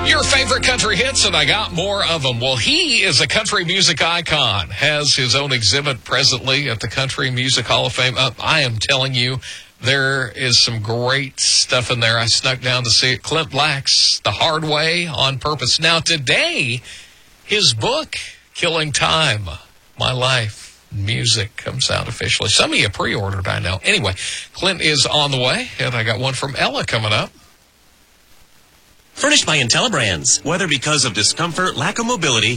Your favorite country hits, and I got more of them. Well, he is a country music icon, has his own exhibit presently at the Country Music Hall of Fame. I am telling you, there is some great stuff in there. I snuck down to see it. Clint Black's The Hard Way on Purpose. Now, today, his book, Killing Time, My Life, Music, comes out officially. Some of you pre-ordered, I know. Anyway, Clint is on the way, and I got one from Ella coming up. Furnished by IntelliBrands. Whether because of discomfort, lack of mobility,